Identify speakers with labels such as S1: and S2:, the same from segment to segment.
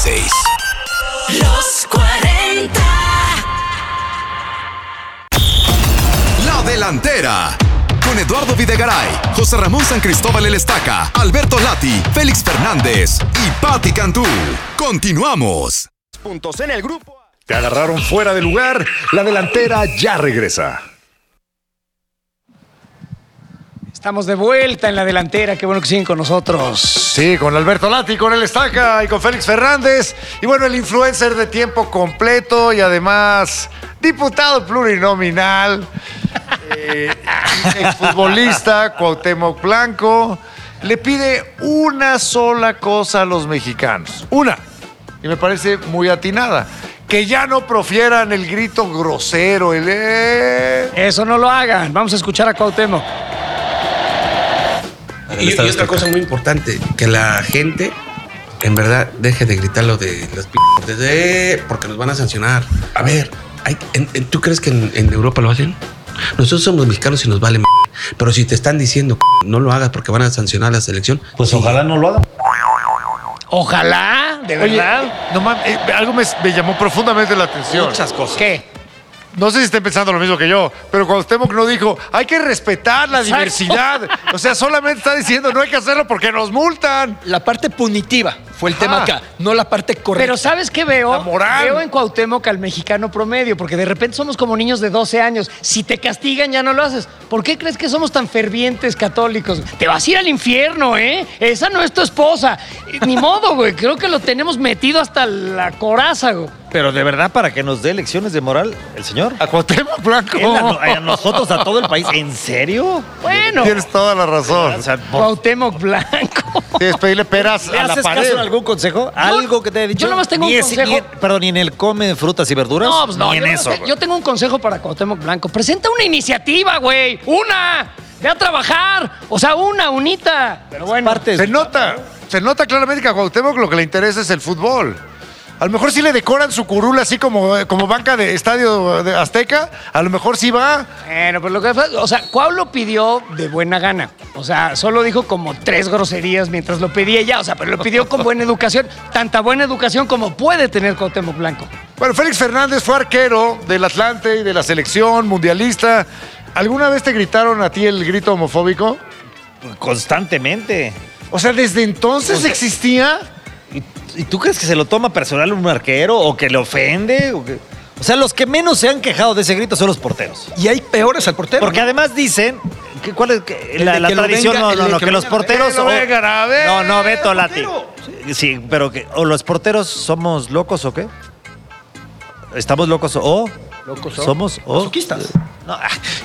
S1: 96.
S2: Los 40.
S1: La Delantera. Con Eduardo Videgaray, José Ramón San Cristóbal El Estaca, Alberto Lati, Félix Fernández y Pati Cantú. Continuamos.
S3: Puntos en el grupo. Te agarraron fuera de lugar. La Delantera ya regresa.
S4: Estamos de vuelta en La Delantera. Qué bueno que siguen con nosotros.
S5: Sí, con Alberto Lati, con El Estaca y con Félix Fernández. Y bueno, el influencer de tiempo completo y además diputado plurinominal, exfutbolista Cuauhtémoc Blanco, le pide una sola cosa a los mexicanos. Una. Y me parece muy atinada. Que ya no profieran el grito grosero, el
S4: Eso no lo hagan. Vamos a escuchar a Cuauhtémoc.
S6: Y otra cosa muy importante, que la gente en verdad deje de gritar lo de los porque nos van a sancionar. A ver, ¿tú crees que en Europa lo hacen? Nosotros somos mexicanos y nos vale pero si te están diciendo no lo hagas porque van a sancionar la selección,
S7: pues ojalá no lo hagan.
S4: Ojalá, de verdad.
S5: Oye, no mames, algo me llamó profundamente la atención.
S7: Muchas cosas.
S4: ¿Qué?
S5: No sé si estén pensando lo mismo que yo, pero Cuauhtémoc no dijo, hay que respetar la diversidad. O sea, solamente está diciendo, no hay que hacerlo porque nos multan.
S8: La parte punitiva fue el tema acá, no la parte correcta.
S4: Pero ¿sabes qué veo?
S5: La moral.
S4: Veo en Cuauhtémoc al mexicano promedio, porque de repente somos como niños de 12 años. Si te castigan, ya no lo haces. ¿Por qué crees que somos tan fervientes católicos? Te vas a ir al infierno, ¿eh? Esa no es tu esposa. Ni modo, güey. Creo que lo tenemos metido hasta la coraza, güey.
S7: Pero de verdad, para que nos dé lecciones de moral, el señor.
S5: A Cuauhtémoc Blanco.
S7: A nosotros, a todo el país. ¿En serio?
S4: Bueno.
S5: Tienes toda la razón.
S7: O sea,
S4: Cuauhtémoc Blanco.
S5: Tienes que pedirle peras
S7: ¿le
S5: a la
S7: haces
S5: pared.
S7: caso en algún consejo? ¿Algo que te haya dicho?
S4: Yo nomás tengo un consejo.
S7: Ni en el come frutas y verduras.
S4: No, pues no.
S7: Ni en eso.
S4: Yo tengo un consejo para Cuauhtémoc Blanco. Presenta una iniciativa, güey. ¡Una! Ve a trabajar. O sea, unita. Pero bueno.
S5: Se nota claramente que a Cuauhtémoc lo que le interesa es el fútbol. A lo mejor sí le decoran su curul así como banca de estadio de Azteca. A lo mejor sí va.
S4: Bueno, pues lo que fue, o sea, Cuau lo pidió de buena gana. O sea, solo dijo como 3 groserías mientras lo pedía ya. O sea, pero lo pidió con buena educación. Tanta buena educación como puede tener Cuauhtémoc Blanco.
S5: Bueno, Félix Fernández fue arquero del Atlante y de la selección mundialista. ¿Alguna vez te gritaron a ti el grito homofóbico?
S7: Constantemente.
S5: O sea, ¿desde entonces existía?
S7: ¿Y tú crees que se lo toma personal un arquero o que le ofende? O sea, los que menos se han quejado de ese grito son los porteros.
S8: Y hay peores al portero.
S7: Porque además dicen, ¿cuál es la tradición? Que los porteros... No, Beto Lati. Sí, pero que o los porteros somos locos o qué. ¿Estamos locos o...?
S8: Locos
S7: somos
S8: masoquistas.
S7: No.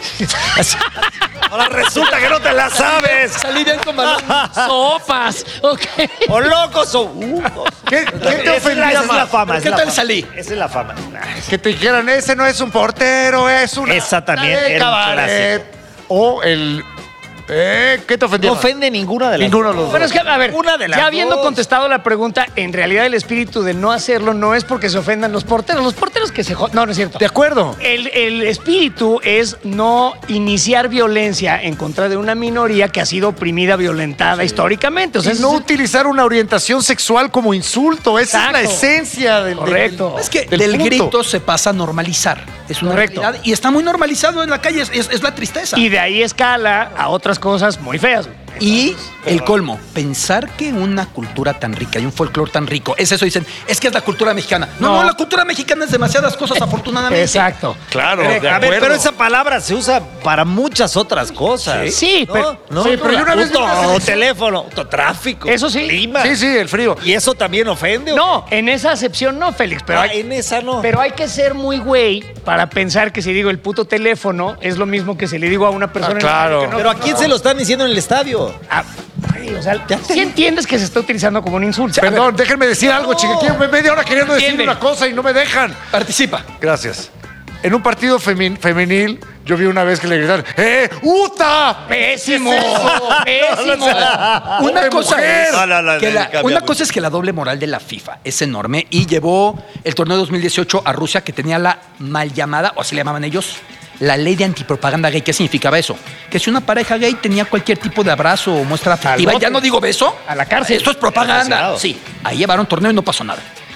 S7: Ahora resulta que no te la sabes.
S8: Salí bien con balón.
S4: Sopas. Ok.
S7: O locos o...
S5: ¿Qué te ofendía
S7: Esa es
S5: más?
S7: la fama.
S8: ¿Qué tal salí?
S7: Esa es la fama.
S5: Que te dijeran, ese no es un portero, es una...
S7: Esa también
S5: de
S7: era un
S5: cabaret. O el... ¿Qué te ofendía
S7: No
S5: más?
S7: ofende ninguna de las
S5: Ninguno de los
S4: Bueno,
S5: dos.
S4: es que, a ver,
S7: Una de las
S4: ya habiendo
S7: dos.
S4: contestado la pregunta, en realidad el espíritu de no hacerlo no es porque se ofendan los porteros. Los porteros que se jodan. No, no es cierto.
S5: De acuerdo.
S4: El espíritu es no iniciar violencia en contra de una minoría que ha sido oprimida, violentada históricamente. O sea,
S5: Y no utilizar una orientación sexual como insulto. Esa es la
S4: Exacto.
S5: esencia del...
S4: Correcto.
S8: Es que
S5: del
S8: del
S5: punto.
S8: grito se pasa a normalizar. Es una
S4: Correcto.
S8: realidad y está muy normalizado en la calle. Es la tristeza.
S4: Y de ahí escala a otras cosas muy feas.
S8: Y el colmo, pensar que una cultura tan rica y un folclore tan rico, es eso, dicen, es que es la cultura mexicana. No, la cultura mexicana es demasiadas cosas, afortunadamente.
S4: Exacto.
S5: Claro,
S7: A
S5: de
S7: ver,
S5: acuerdo.
S7: pero esa palabra se usa para muchas otras cosas.
S4: Sí,
S7: ¿no?
S4: pero-
S7: ¿No?
S5: sí, pero yo una vez vi una
S7: O
S5: selección-
S7: teléfono, autotráfico.
S4: Eso sí.
S7: Clima.
S5: Sí, el frío.
S7: ¿Y eso también ofende?
S4: No, en esa acepción no, Félix, pero hay,
S7: en esa no.
S4: pero hay que ser muy güey para pensar que si digo el puto teléfono es lo mismo que si le digo a una persona. en la
S5: claro.
S4: calle que no.
S7: Pero ¿a quién se lo están diciendo en el estadio?
S4: Ah, ay, o sea, ¿sí entiendes que se está utilizando como un insulto?
S5: Perdón, déjenme decir algo, chica. Llevo media hora queriendo decir
S4: Entiende.
S5: una cosa y no me dejan.
S8: Participa.
S5: Gracias. En un partido femenil, yo vi una vez que le gritaron, ¡Uta!
S4: ¡Pésimo!
S5: ¿Qué es eso?
S4: ¡Pésimo!
S8: Una cosa,
S5: mujer.
S8: es
S7: No,
S8: que
S7: cambia
S8: una
S7: mucho.
S8: cosa es que la doble moral de la FIFA es enorme y llevó el torneo 2018 a Rusia que tenía la mal llamada, o así le llamaban ellos, la ley de antipropaganda gay. ¿Qué significaba eso? Que si una pareja gay tenía cualquier tipo de abrazo o muestra afectiva,
S4: bote.
S8: ya no digo beso,
S4: A la cárcel.
S8: esto es propaganda.
S7: Demasiado.
S8: Sí, ahí llevaron torneo y no pasó nada.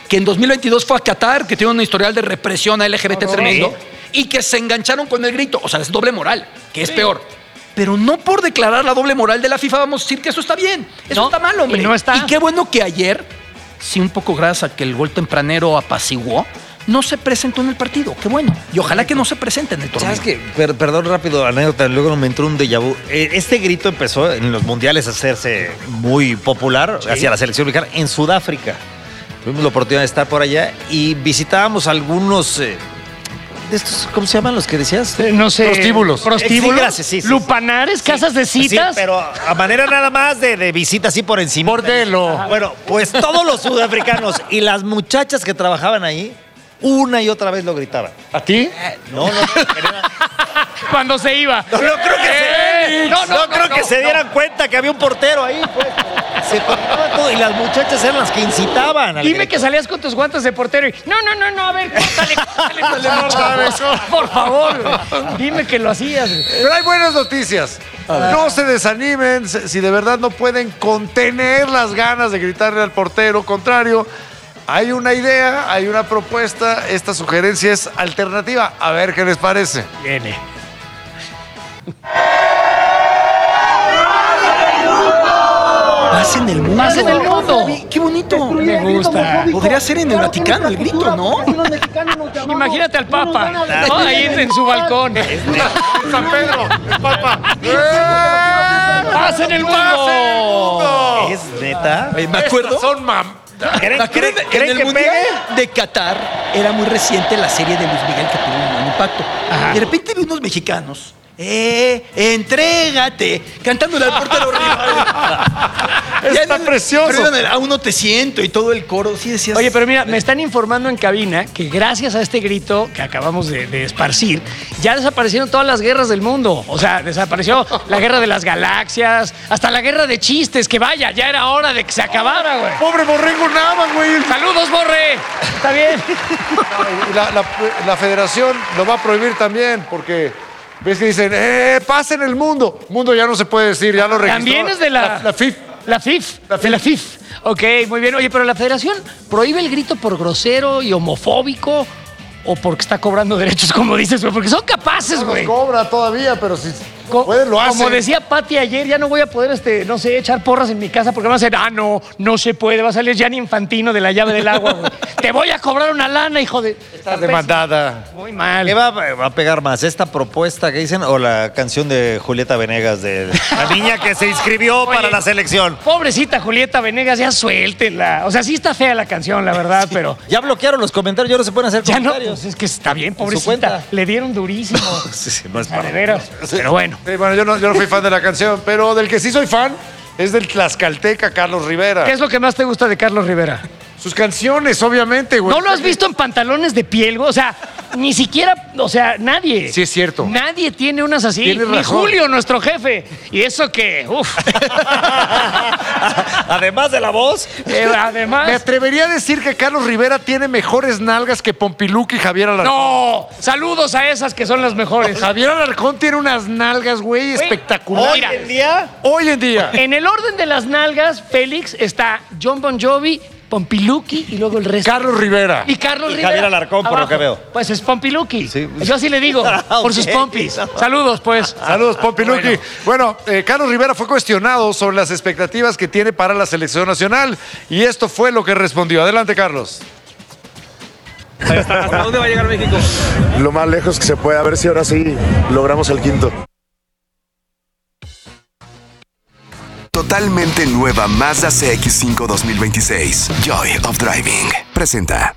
S8: que en 2022 fue a Qatar, que tiene un historial de represión a LGBT tremendo, y que se engancharon con el grito. O sea, es doble moral, que es peor. Pero no por declarar la doble moral de la FIFA vamos a decir que eso está bien. Eso está mal, hombre.
S4: Y no está.
S8: Y qué bueno que ayer, sí, un poco gracias a que el gol tempranero apaciguó, no se presentó en el partido. Qué bueno. Y ojalá que no se presente en el torneo.
S7: ¿Sabes qué? Perdón, rápido, anécdota. Luego me entró un déjà vu. Este grito empezó en los mundiales a hacerse muy popular hacia la selección mexicana en Sudáfrica. Tuvimos la oportunidad de estar por allá y visitábamos algunos... de estos, ¿cómo se llaman los que decías?
S4: No sé.
S5: Prostíbulos.
S7: Sí, gracias, sí.
S4: Lupanares, casas de citas.
S7: Sí, pero a manera nada más de visita así por encima.
S5: Bordelo.
S7: Bueno, pues todos los sudafricanos y las muchachas que trabajaban ahí, una y otra vez lo gritaban.
S5: ¿A ti?
S7: No.
S4: Cuando se iba.
S7: No creo que se dieran cuenta que había un portero ahí, pues. Se ponía todo y las muchachas eran las que incitaban.
S4: Dime que salías con tus guantes de portero y... No, a ver, córtale. Por favor, dime que lo hacías.
S5: Pero hay buenas noticias. No se desanimen si de verdad no pueden contener las ganas de gritarle al portero. Contrario, hay una idea, hay una propuesta. Esta sugerencia es alternativa. A ver qué les parece.
S4: Viene.
S8: Paz en el mundo.
S4: Paz en el mundo.
S8: Qué bonito.
S4: Me gusta.
S8: Podría ser en el Vaticano el grito, ¿no?
S4: Imagínate al Papa, ¿no? Ahí en su balcón.
S5: San Pedro, el Papa.
S4: ¡Paz en el mundo!
S7: ¿Es neta?
S8: Me acuerdo.
S5: Son
S8: ¿Creen en el Mundial de Qatar era muy reciente la serie de Luis Miguel que tuvo un buen impacto. De repente vi unos mexicanos. Entrégate, cantándole al portero rival.
S5: Está precioso.
S8: Perdón, aún no te siento y todo el coro. Sí decías.
S4: Oye, pero mira, me están informando en cabina que gracias a este grito que acabamos de esparcir, ya desaparecieron todas las guerras del mundo. O sea, desapareció la guerra de las galaxias, hasta la guerra de chistes, que vaya, ya era hora de que se acabara, güey.
S5: Pobre Borrego Nava, güey.
S4: ¡Saludos, Borre! Está bien.
S5: La federación lo va a prohibir también porque ves que dicen, paz en el mundo. Mundo ya no se puede decir, ya lo registró.
S4: También es de la
S5: FIF.
S4: La FIF. De la FIF. Ok, muy bien. Oye, pero la federación prohíbe el grito por grosero y homofóbico o porque está cobrando derechos, como dices, güey. Porque son capaces,
S5: No
S4: güey.
S5: cobra todavía, pero si pueden, lo hacen.
S4: Como decía Pati ayer, ya no voy a poder, no sé, echar porras en mi casa porque van a decir, no se puede, va a salir Gianni Infantino de la llave del agua, güey. Te voy a cobrar una lana, hijo de...
S5: Estás demandada.
S4: Muy mal.
S7: ¿Qué va a pegar más? ¿Esta propuesta que dicen o la canción de Julieta Venegas de la niña que se inscribió para la selección?
S4: Pobrecita Julieta Venegas, ya suéltenla. O sea, sí está fea la canción, la verdad, pero...
S7: Ya bloquearon los comentarios, ya no se pueden hacer
S4: Ya no,
S7: comentarios.
S4: pues es que está bien, pobrecita.
S7: cuenta.
S4: Le dieron durísimo.
S7: Sí, no es
S4: De
S7: para
S4: veras. Pero bueno.
S5: Sí, bueno, yo no fui fan de la canción, pero del que sí soy fan es del tlaxcalteca Carlos Rivera.
S4: ¿Qué es lo que más te gusta de Carlos Rivera?
S5: Sus canciones, obviamente, güey.
S4: ¿No lo has visto en pantalones de piel, güey? O sea, ni siquiera, o sea, nadie.
S5: Sí, es cierto.
S4: Nadie tiene unas así.
S5: Tienes
S4: Ni
S5: razón.
S4: Julio, nuestro jefe. Y eso que, uff.
S7: Además de la voz.
S4: Además.
S5: Me atrevería a decir que Carlos Rivera tiene mejores nalgas que Pompiluca y Javier Alarcón.
S4: No, saludos a esas que son las mejores.
S5: Javier Alarcón tiene unas nalgas, güey, espectaculares.
S4: Mira,
S5: Hoy en día.
S4: en el orden de las nalgas, Félix, está John Bon Jovi, Pompiluki y luego el resto.
S5: Carlos Rivera.
S4: Y Carlos
S7: Y
S4: Rivera.
S7: Javier Alarcón, por lo que veo.
S4: Pues es Pompiluki.
S7: Sí.
S4: Yo así le digo, por sus pompis. Saludos, pues.
S5: Saludos, Pompiluki. Bueno, Carlos Rivera fue cuestionado sobre las expectativas que tiene para la selección nacional y esto fue lo que respondió. Adelante, Carlos.
S9: ¿A dónde va a llegar México?
S10: Lo más lejos que se puede, a ver si ahora sí logramos el quinto.
S1: Totalmente nueva Mazda CX-5 2026. Joy of Driving. Presenta.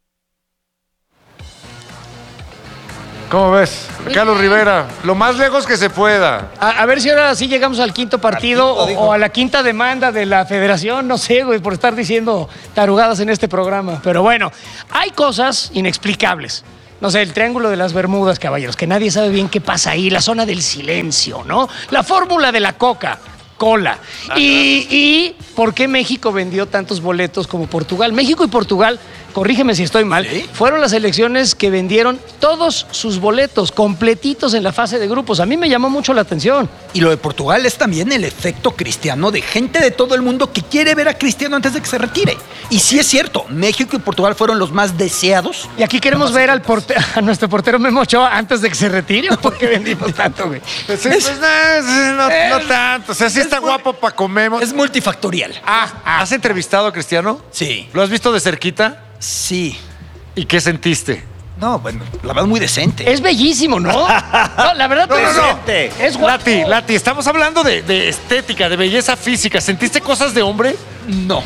S5: ¿Cómo ves? Carlos Rivera, lo más lejos que se pueda.
S4: A ver si ahora sí llegamos al quinto partido o a la quinta demanda de la federación, no sé, güey, por estar diciendo tarugadas en este programa. Pero bueno, hay cosas inexplicables. No sé, el Triángulo de las Bermudas, caballeros, que nadie sabe bien qué pasa ahí, la zona del silencio, ¿no? La fórmula de la coca. cola. Y ¿por qué México vendió tantos boletos como Portugal? México y Portugal, corrígeme si estoy mal, fueron las selecciones que vendieron todos sus boletos completitos en la fase de grupos. A mí me llamó mucho la atención.
S8: Y lo de Portugal es también el efecto Cristiano de gente de todo el mundo que quiere ver a Cristiano antes de que se retire. Y sí es cierto, México y Portugal fueron los más deseados.
S4: Y aquí queremos ver a nuestro portero Memo Ochoa antes de que se retire. ¿Por qué vendimos tanto, güey?
S5: No tanto. O sea, sí está guapo para comer.
S8: Es multifactorial.
S5: ¿Has entrevistado a Cristiano?
S8: Sí.
S5: ¿Lo has visto de cerquita?
S8: Sí.
S5: ¿Y qué sentiste?
S8: No, bueno, la verdad muy decente.
S4: Es bellísimo, ¿no? No, la verdad
S5: decente.
S4: Es guapo.
S5: Lati, estamos hablando de estética, de belleza física. ¿Sentiste cosas de hombre?
S8: No.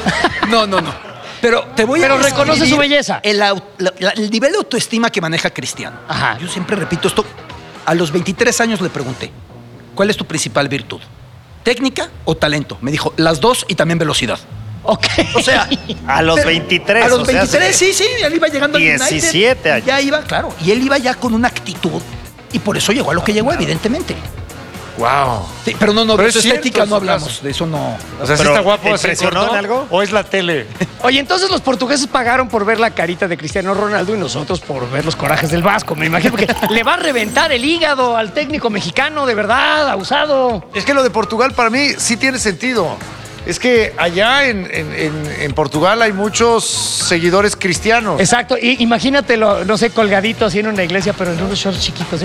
S8: Pero te voy a
S4: Pero reconoce su belleza.
S8: El nivel de autoestima que maneja Cristiano.
S4: Ajá.
S8: Yo siempre repito esto. A los 23 años le pregunté, ¿cuál es tu principal virtud? ¿Técnica o talento? Me dijo, las dos y también velocidad.
S4: Ok.
S8: O sea,
S7: A los 23.
S8: a los
S7: o sea,
S8: 23, sí, él iba llegando al United.
S7: 17 años.
S8: Ya iba, claro. Y él iba ya con una actitud. Y por eso llegó a lo que llegó, evidentemente.
S5: Wow.
S8: Sí, pero no,
S5: Pero
S8: de
S5: es
S8: su
S5: cierto,
S8: estética
S5: en
S8: no
S5: su
S8: hablamos.
S5: caso.
S8: De eso no.
S5: O sea, ¿sí
S7: Pero,
S5: está guapo?
S7: ¿te
S5: ese
S7: impresionó
S5: gordo?
S7: en algo?
S5: ¿O es la tele?
S4: Oye, entonces los portugueses pagaron por ver la carita de Cristiano Ronaldo y nosotros por ver los corajes del Vasco, me imagino, porque le va a reventar el hígado al técnico mexicano, de verdad, abusado.
S5: Es que lo de Portugal para mí sí tiene sentido. Es que allá en Portugal hay muchos seguidores cristianos.
S4: Exacto, y imagínatelo, no sé, colgadito así en una iglesia, pero en unos shorts chiquitos, ¿eh?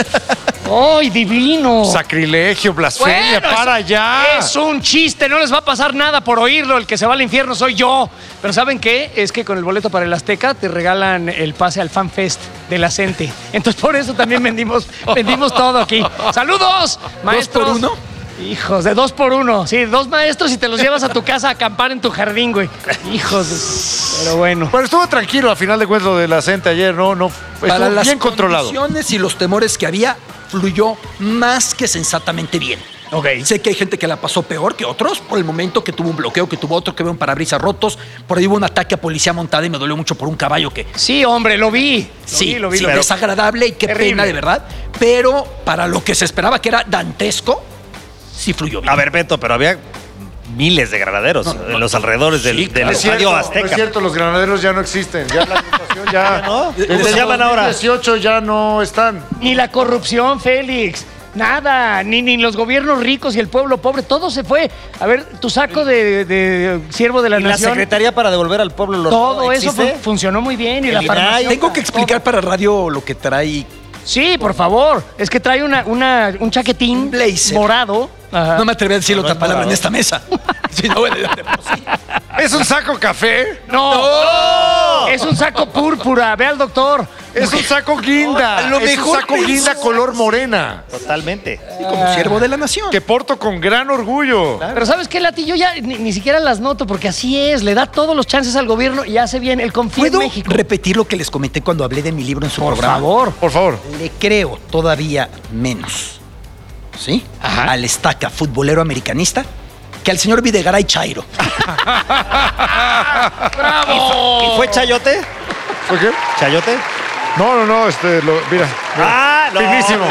S4: ¡Ay, divino!
S5: Sacrilegio, blasfemia,
S4: Bueno,
S5: para allá.
S4: Es un chiste, no les va a pasar nada por oírlo. El que se va al infierno soy yo. Pero ¿saben qué? Es que con el boleto para el Azteca te regalan el pase al Fan Fest de la Cente. Entonces por eso también vendimos todo aquí. ¡Saludos, maestros!
S8: ¿2 por 1?
S4: Hijos, de 2 por 1. Sí, 2 maestros y te los llevas a tu casa a acampar en tu jardín, güey. Hijos, pero bueno.
S5: Pero estuvo tranquilo a final de cuentas lo de la Cente ayer, no
S8: Para
S5: estuvo
S8: las
S5: bien controlado.
S8: condiciones y los temores que había, fluyó más que sensatamente bien.
S4: Ok.
S8: Sé que hay gente que la pasó peor que otros por el momento que tuvo un bloqueo, que tuvo otro que veo un parabrisas rotos. Por ahí hubo un ataque a policía montada y me dolió mucho por un caballo que...
S4: Sí, hombre, lo vi.
S8: Sí,
S4: lo vi.
S8: desagradable y qué
S4: Terrible.
S8: pena, de verdad. Pero para lo que se esperaba que era dantesco, sí fluyó bien.
S7: A ver, Beto, pero había miles de granaderos en los alrededores del
S5: No es
S7: Estadio
S5: cierto,
S7: Azteca.
S5: no es cierto, los granaderos ya no existen. Ya la agrupación ya...
S7: ¿No?
S5: Desde
S7: ¿Cómo se llaman ahora?
S5: 2018 ya no están.
S4: Ni la corrupción, Félix. Nada, ni los gobiernos ricos y el pueblo pobre, todo se fue. A ver, tu saco de siervo de la
S7: ¿Y la
S4: nación.
S7: Secretaría para devolver al pueblo lo
S4: Todo eso
S7: existe?
S4: funcionó muy bien. Y la
S7: El
S4: farmacia.
S7: INAI.
S8: Tengo que explicar para radio lo que trae.
S4: Sí, por favor. Es que trae un chaquetín
S8: Un blazer.
S4: morado. Ajá.
S8: No me atreví a decir
S7: No,
S8: otra
S7: no es
S8: palabra en
S7: morado.
S8: esta mesa. Sí, no, bueno, ya de por sí.
S5: ¿Es un saco café?
S4: No, es un saco púrpura. Ve al doctor.
S5: Es un saco guinda.
S8: A lo
S5: es
S8: mejor
S5: un saco
S8: pensó
S5: guinda color morena.
S7: Totalmente.
S8: Y como siervo de la nación.
S5: Que porto con gran orgullo.
S4: Pero ¿sabes qué, Lati? Yo ya ni siquiera las noto porque así es. Le da todos los chances al gobierno y hace bien. Él confía en
S8: ¿Puedo
S4: México.
S8: repetir lo que les comenté cuando hablé de mi libro en su
S4: Por
S8: programa?
S4: favor.
S5: Por favor.
S8: Le creo todavía menos, ¿sí?
S4: Ajá.
S8: Al estaca futbolero americanista que al señor Videgaray Chairo.
S4: ¡Bravo!
S7: ¿Y fue Chayote?
S5: ¿Por qué?
S7: ¿Chayote?
S5: No, mira.
S7: Ah, no.
S5: Finísimo.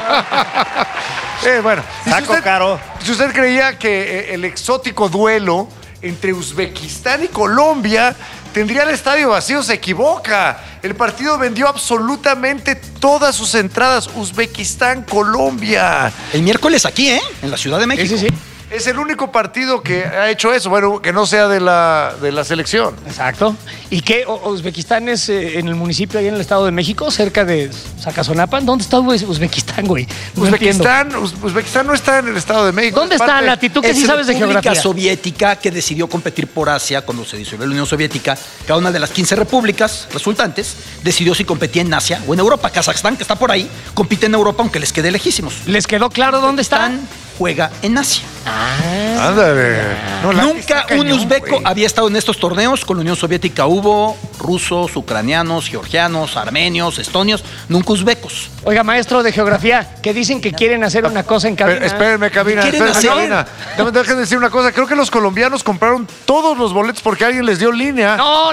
S5: Bueno,
S7: Saco caro.
S5: Si usted creía que el exótico duelo entre Uzbekistán y Colombia tendría el estadio vacío, se equivoca. El partido vendió absolutamente todas sus entradas. Uzbekistán-Colombia.
S8: El miércoles aquí, ¿eh? En la Ciudad de México.
S4: Sí.
S5: Es el único partido que ha hecho eso. Bueno, que no sea de la selección.
S4: Exacto. ¿Y qué? ¿Uzbekistán es en el municipio ahí en el Estado de México, cerca de Zacazonapan? ¿Dónde está Uzbekistán, güey? No entiendo.
S5: Uzbekistán no está en el Estado de México.
S4: ¿Dónde
S5: es
S4: está,
S5: parte-
S4: Lati? Tú que sí
S8: Es
S4: sabes de
S8: República
S4: geografía.
S8: Soviética que decidió competir por Asia cuando se disolvió la Unión Soviética. Cada una de las 15 repúblicas resultantes decidió si competía en Asia o en Europa. Kazajstán, que está por ahí, compite en Europa aunque les quede lejísimos.
S4: ¿Les quedó claro dónde están?
S8: Uzbekistán juega en Asia.
S5: Ándale. No, Lati
S8: Nunca
S5: está
S8: un
S5: cañón,
S8: uzbeco
S5: güey.
S8: había estado en estos torneos. Con la Unión Soviética hubo rusos, ucranianos, georgianos, armenios, estonios, nunca uzbecos.
S4: Oiga, maestro de geografía, que dicen que quieren hacer una cosa en cabina.
S5: Espérenme, cabina.
S8: ¿Qué quieren
S5: Espérenme,
S8: hacer?
S5: cabina. Dejen decir una cosa. Creo que los colombianos compraron todos los boletos porque alguien les dio línea.
S4: No.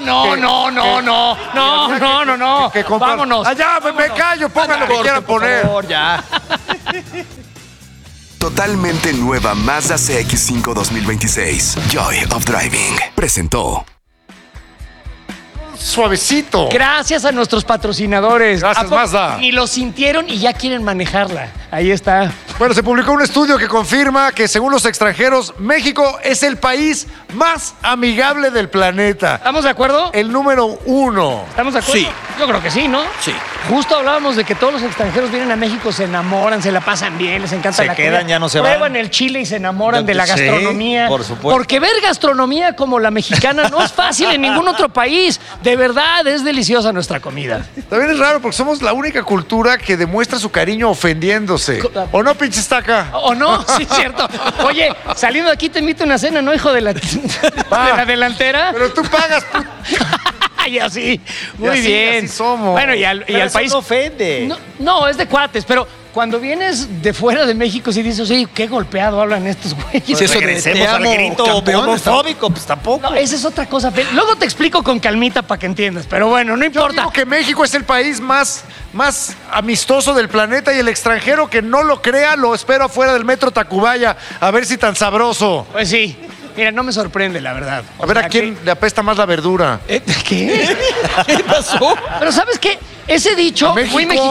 S5: Que compraron.
S4: Vámonos.
S5: Allá, me callo. Pongan lo que quieran
S8: Por
S5: poner.
S8: favor, ya.
S1: totalmente nueva Mazda CX-5 2026. Joy of Driving presentó.
S5: Suavecito.
S4: Gracias a nuestros patrocinadores.
S5: Gracias, Mazda.
S4: Ni lo sintieron y ya quieren manejarla. Ahí está.
S5: Bueno, se publicó un estudio que confirma que según los extranjeros, México es el país más amigable del planeta.
S4: ¿Estamos de acuerdo?
S5: El número 1.
S4: ¿Estamos de acuerdo?
S8: Sí.
S4: Yo creo que sí, ¿no?
S8: Sí.
S4: Justo hablábamos de que todos los extranjeros vienen a México, se enamoran, se la pasan bien, les encanta
S7: Se
S4: la
S7: quedan,
S4: comida.
S7: ya no se van.
S4: Prueban el chile y se enamoran de la
S7: Sí,
S4: gastronomía.
S7: por supuesto.
S4: Porque ver gastronomía como la mexicana no es fácil en ningún otro país. De verdad, es deliciosa nuestra comida.
S5: También es raro porque somos la única cultura que demuestra su cariño ofendiéndose. ¿O no, pinche estaca?
S4: ¿O no? Sí, es cierto. Oye, saliendo de aquí te invito a una cena, ¿no, hijo de la delantera?
S5: Pero tú pagas.
S4: Y así. Muy
S5: así,
S4: bien.
S5: así somos.
S4: Bueno, y al
S7: Pero eso
S4: país.
S7: no ofende.
S4: No, es de cuates, pero cuando vienes de fuera de México, sí dices, oye, qué golpeado hablan estos güeyes.
S8: Sí, eso de
S7: Regresemos
S8: te
S7: al
S8: amo,
S7: grito
S8: campeón,
S7: homofóbico, pues tampoco.
S4: No, esa es otra cosa. Luego te explico con calmita para que entiendas. Pero bueno, no
S5: Yo
S4: importa.
S5: digo que México es el país más amistoso del planeta y el extranjero que no lo crea lo espero afuera del metro Tacubaya a ver si tan sabroso.
S4: Pues sí. Mira, no me sorprende, la verdad.
S5: A ver a quién le apesta más la verdura.
S4: ¿Qué?
S8: ¿Qué pasó?
S4: Pero ¿sabes qué? Ese dicho
S5: ¿A México?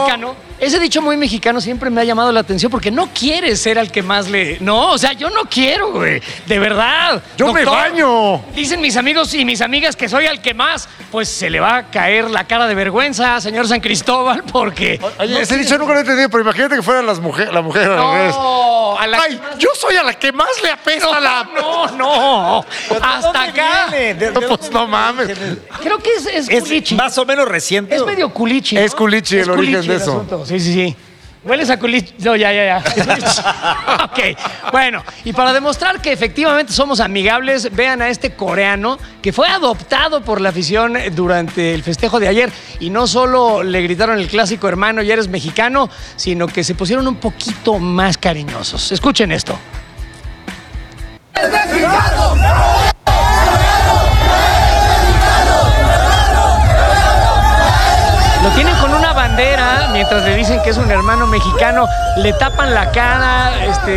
S4: muy mexicano siempre me ha llamado la atención porque no quieres ser al que más le... No, o sea, yo no quiero, güey. De verdad.
S5: Yo me baño.
S4: Dicen mis amigos y mis amigas que soy al que más. Pues se le va a caer la cara de vergüenza, señor San Cristóbal, porque...
S5: Oye, ese dicho nunca lo he entendido, pero imagínate que fuera la mujer al revés.
S4: No, a la...
S5: Ay, yo soy a la que más le apesta la...
S4: No. Hasta acá.
S5: Pues no mames.
S4: Creo que es
S7: Es
S4: culichi.
S7: más o menos reciente.
S4: Es medio culichi, ¿no?
S5: Es culichi el origen de eso.
S4: asunto. Sí. Hueles a culichi. No, ya. Ok, bueno. Y para demostrar que efectivamente somos amigables, vean a este coreano que fue adoptado por la afición durante el festejo de ayer. Y no solo le gritaron el clásico hermano, ya eres mexicano, sino que se pusieron un poquito más cariñosos. Escuchen esto. Lo tienen con una bandera mientras le dicen que es un hermano mexicano, le tapan la cara,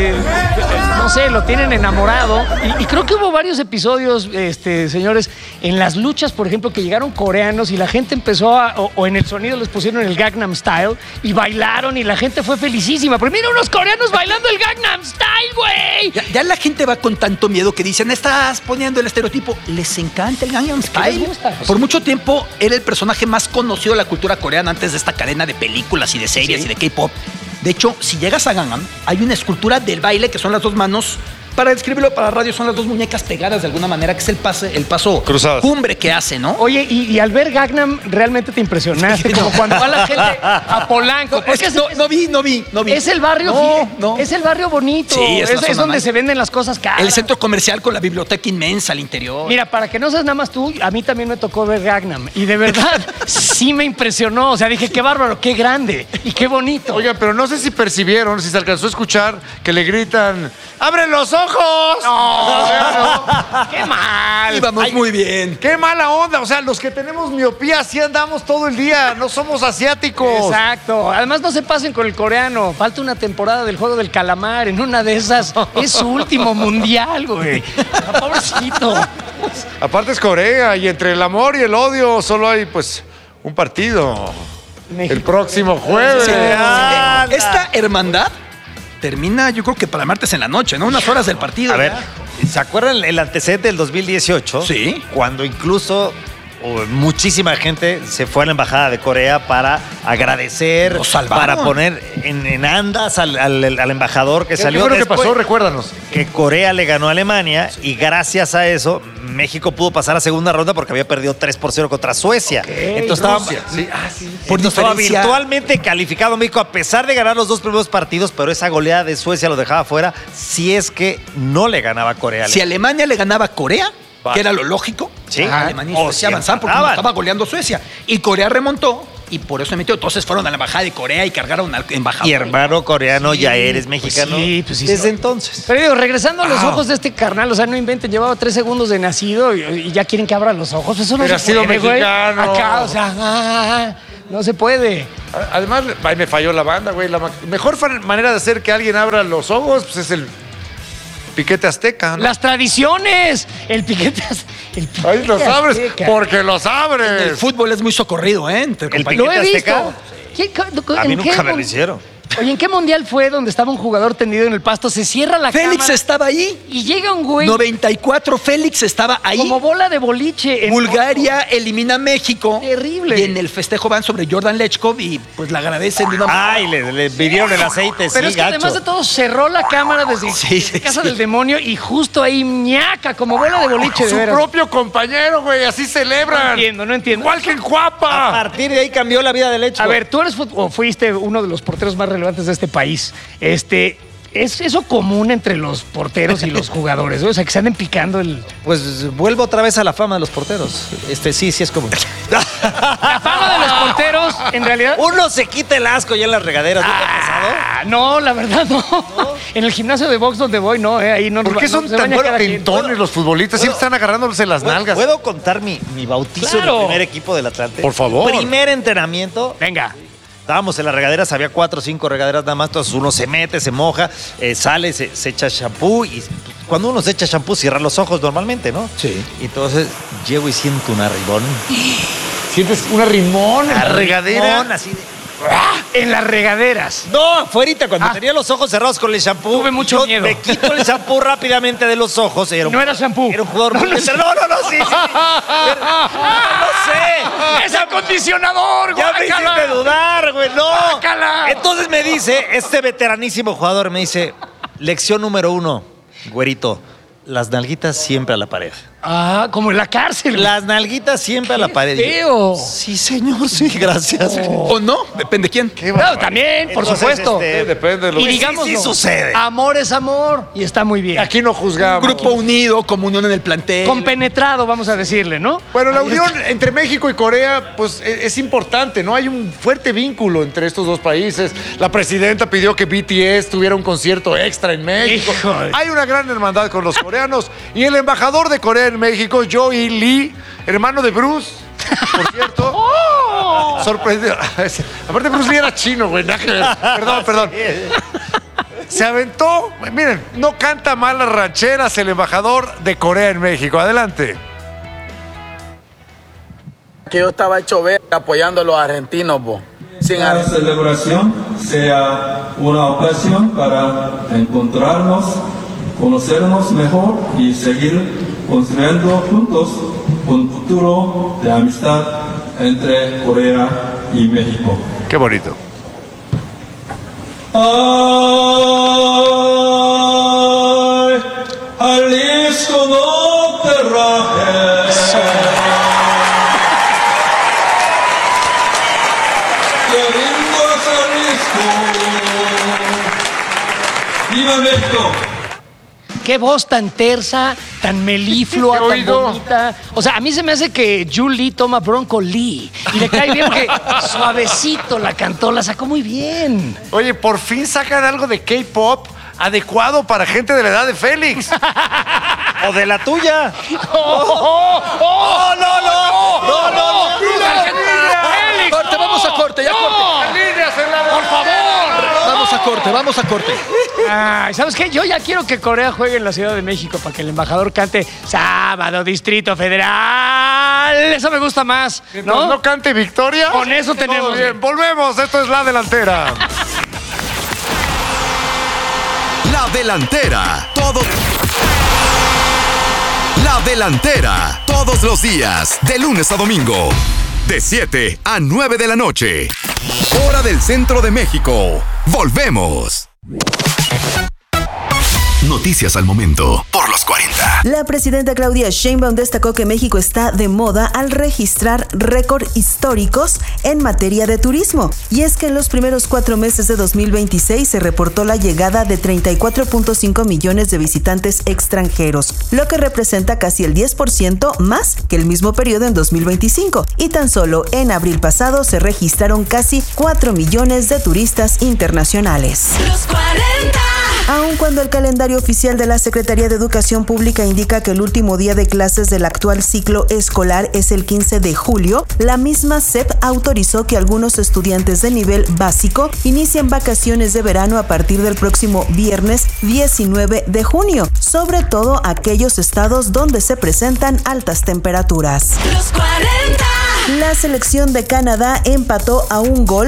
S4: no sé, lo tienen enamorado. Y creo que hubo varios episodios, señores, en las luchas, por ejemplo, que llegaron coreanos y la gente empezó o en el sonido les pusieron el Gangnam Style y bailaron y la gente fue felicísima. Pero mira unos coreanos bailando el Gangnam Style, güey.
S8: Ya la gente va con tanto miedo que dicen, estás poniendo el estereotipo. Les encanta el Gangnam Style.
S4: les gusta, pues.
S8: Por mucho tiempo era el personaje más conocido de la cultura coreana antes de esta cadena de películas y de series y de K-pop. De hecho, si llegas a Gangnam, hay una escultura del baile que son las dos manos. Para describirlo para radio, son las dos muñecas pegadas de alguna manera, que es el paso
S5: Cruzadas.
S8: cumbre que hace, ¿no?
S4: Oye, y al ver Gangnam realmente te impresionaste, como cuando va la gente a Polanco. Porque
S8: No vi.
S4: Es el barrio, es el barrio bonito.
S8: Sí, es la zona
S4: donde
S8: nice.
S4: se venden las cosas caras.
S8: El centro comercial con la biblioteca inmensa al interior.
S4: Mira, para que no seas nada más tú, a mí también me tocó ver Gangnam. Y de verdad, sí me impresionó. O sea, dije, qué bárbaro, qué grande y qué bonito.
S5: Oigan, pero no sé si percibieron, si se alcanzó a escuchar que le gritan ¡abre los ojos!
S4: ¡Qué mal!
S8: Íbamos muy bien.
S5: ¡Qué mala onda! O sea, los que tenemos miopía así andamos todo el día, no somos asiáticos.
S4: Exacto. Además, no se pasen con el coreano. Falta una temporada del Juego del Calamar. En una de esas es su último mundial, güey. Pobrecito.
S5: Aparte es Corea y entre el amor y el odio solo hay pues un partido.
S4: México.
S5: El próximo jueves.
S8: Sí. Esta hermandad termina, yo creo que para martes en la noche, ¿no? Unas horas del partido.
S7: A ver,
S8: ya.
S7: ¿se acuerdan el antecedente del 2018?
S8: Sí.
S7: Cuando incluso muchísima gente se fue a la embajada de Corea para agradecer,
S8: Lo salvaron.
S7: para poner en andas al embajador que
S5: ¿Qué
S7: salió
S5: fue lo que
S7: después,
S5: pasó? Recuérdanos.
S7: que Corea le ganó a Alemania y gracias a eso México pudo pasar a segunda ronda porque había perdido 3-0 contra Suecia. Entonces estaba,
S8: Por
S7: estaba
S8: diferencia-
S7: virtualmente calificado México a pesar de ganar los dos primeros partidos, pero esa goleada de Suecia lo dejaba fuera si es que no le ganaba a Corea.
S8: Si Alemania le ganaba a Corea, que era lo lógico,
S7: Sí.
S8: Alemania y
S7: O
S8: Suecia
S7: si
S8: avanzaban porque
S7: empataban.
S8: estaba goleando Suecia. Y Corea remontó y por eso se metió. Entonces fueron a la embajada de Corea y cargaron al embajador.
S7: Y hermano coreano, ya eres mexicano.
S4: pues sí.
S7: Desde entonces.
S4: Pero digo, regresando a los ojos de este carnal, o sea, no inventen, llevaba 3 segundos de nacido y ya quieren que abra los ojos. Eso no
S5: Pero
S4: se
S5: ha sido
S4: puede, güey.
S5: mexicano.
S4: Acá, o sea, no se puede.
S5: Además, ahí me falló la banda, güey. La mejor manera de hacer que alguien abra los ojos pues, es el piquete azteca, ¿no?
S4: Las tradiciones. El piquete azteca.
S5: Ahí los abres, porque los abres.
S8: El fútbol es muy socorrido, ¿eh? Entre
S7: El
S8: compañeros.
S4: Lo he visto.
S7: A mí nunca me lo hicieron.
S4: Oye, ¿en qué mundial fue donde estaba un jugador tendido en el pasto? Se cierra la
S8: Félix
S4: cámara
S8: estaba ahí.
S4: y llega un güey
S8: 94, Félix estaba ahí.
S4: como bola de boliche. en
S8: Bulgaria elimina a México.
S4: Terrible.
S8: Y en el festejo van sobre Jordan Lechkov y pues le agradecen de una
S7: Ay, le pidieron el aceite,
S4: Pero
S7: sí,
S4: es que
S7: gacho.
S4: además de todo cerró la cámara desde
S8: Sí,
S4: casa
S8: sí.
S4: del demonio y justo ahí ñaca, como bola de boliche. de
S5: Su
S4: veras.
S5: propio compañero, güey, así celebran.
S4: No entiendo.
S5: Igual que en
S7: A
S5: Cuapa.
S7: partir de ahí cambió la vida del hecho.
S4: A ver, tú eres o fuiste uno de los porteros más relevantes de este país. ¿Es eso común entre los porteros y los jugadores? ¿No? O sea, que se anden picando el...
S7: Pues vuelvo otra vez a la fama de los porteros. Sí es como...
S4: La fama de los porteros, en realidad...
S7: Uno se quita el asco ya en las regaderas. ¿No te ha pasado?
S4: No, la verdad no. En el gimnasio de box donde voy, no, ahí no.
S5: ¿Por qué son
S4: se
S5: tan
S4: baña cada quien.
S5: pintones los futbolistas? Siempre están agarrándose las nalgas.
S7: ¿Puedo contar mi bautizo
S4: Claro.
S7: del primer equipo del Atlante?
S5: Por favor.
S7: Primer entrenamiento.
S4: Venga.
S7: Estábamos en las regaderas, había 4 o 5 regaderas nada más, entonces uno se mete, se moja, sale, se echa shampoo y cuando uno se echa shampoo cierra los ojos normalmente, ¿no?
S8: Sí.
S7: Entonces llego y siento un arrimón.
S5: Sientes una rimón en la regadera.
S7: Arrimón, así de...
S4: En las regaderas.
S7: No, afuerita, cuando tenía los ojos cerrados con el shampoo.
S4: Tuve mucho
S7: yo
S4: miedo.
S7: Me quito el shampoo rápidamente de los ojos.
S4: No era shampoo.
S7: Era un jugador muy veterano. No, sí. No sé.
S4: ¡Es acondicionador,
S7: Ya me
S4: guácala!
S7: hiciste dudar, güey. No.
S4: Guácala.
S7: Entonces me dice, este veteranísimo jugador me dice, lección número 1, güerito, las nalguitas siempre a la pared.
S4: Ah, como en la cárcel.
S7: Las nalguitas siempre a la pared. Y yo,
S4: Feo.
S7: sí, señor, sí, gracias.
S8: ¿O no? Depende de quién.
S4: Claro, también, por
S7: Entonces,
S4: supuesto.
S5: Depende de lo
S4: Y
S5: que...
S4: digamos,
S7: sí sucede.
S4: amor es amor y está muy bien.
S5: Aquí no juzgamos.
S8: Grupo unido, comunión en el plantel.
S4: Compenetrado, vamos a decirle, ¿no?
S5: Bueno, la unión entre México y Corea, pues es importante, ¿no? Hay un fuerte vínculo entre estos dos países. La presidenta pidió que BTS tuviera un concierto extra en México.
S4: Híjole.
S5: Hay una gran hermandad con los coreanos. Y el embajador de Corea en México, Joey Lee, hermano de Bruce, por cierto, sorprendido. Aparte, Bruce Lee era chino, güey. Nada que ver. Perdón. Se aventó, miren, no canta mal las rancheras el embajador de Corea en México. Adelante.
S9: Que yo estaba hecho ver apoyando a los argentinos, bo. Sin
S11: La celebración sea una ocasión para encontrarnos, conocernos mejor y seguir construyendo juntos un futuro de amistad entre Corea y México.
S5: Qué bonito.
S11: Ay, Jalisco, no te rajes. Qué lindo es Jalisco. ¡Viva México!
S4: Qué voz tan tersa, tan meliflua,
S5: ¿Qué
S4: tan
S5: oído?
S4: bonita. O sea, a mí se me hace que Julie Lee toma Bronco Lee. Y le cae bien que suavecito la cantó, la sacó muy bien.
S5: Oye, por fin sacan algo de K-pop adecuado para gente de la edad de Félix.
S7: O de la tuya.
S4: ¡Oh, no!
S8: Félix, corte, vamos a corte, ya corte.
S4: ¡Por favor!
S8: Vamos a corte.
S4: Ay, ¿sabes qué? Yo ya quiero que Corea juegue en la Ciudad de México para que el embajador cante Sábado Distrito Federal. Eso me gusta más, ¿no?
S5: ¿No cante Victoria?
S4: Con eso tenemos.
S5: Todo bien, volvemos. Esto es La Delantera.
S1: La Delantera. La Delantera. Todos los días, de lunes a domingo. De 7 a 9 de la noche. Hora del centro de México. Volvemos. Noticias al momento por los 40.
S12: La presidenta Claudia Sheinbaum destacó que México está de moda al registrar récords históricos en materia de turismo. Y es que en los primeros 4 meses de 2026 se reportó la llegada de 34.5 millones de visitantes extranjeros, lo que representa casi el 10% más que el mismo periodo en 2025. Y tan solo en abril pasado se registraron casi 4 millones de turistas internacionales.
S2: Los 40
S12: Aun cuando el calendario oficial de la Secretaría de Educación Pública indica que el último día de clases del actual ciclo escolar es el 15 de julio, la misma SEP autorizó que algunos estudiantes de nivel básico inicien vacaciones de verano a partir del próximo viernes 19 de junio, sobre todo aquellos estados donde se presentan altas temperaturas.
S2: Los 40.
S12: La selección de Canadá empató a un gol